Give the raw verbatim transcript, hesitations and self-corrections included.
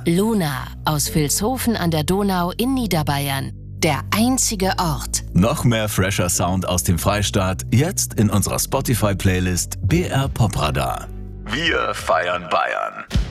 Luna aus Vilshofen an der Donau in Niederbayern. Der einzige Ort. Noch mehr fresher Sound aus dem Freistaat, jetzt in unserer Spotify-Playlist B R Pop Radar. Wir feiern Bayern.